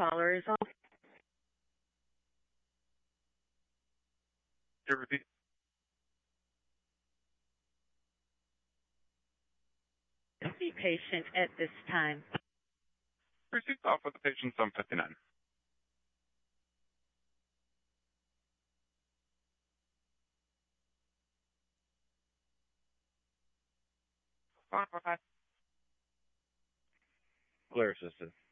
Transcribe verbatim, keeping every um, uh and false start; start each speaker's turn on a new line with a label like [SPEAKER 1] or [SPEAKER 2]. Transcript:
[SPEAKER 1] caller is on.
[SPEAKER 2] Can you repeat?
[SPEAKER 1] Be patient at this time.
[SPEAKER 2] Receive off with the patient some fifty-nine.
[SPEAKER 3] Claire assisted.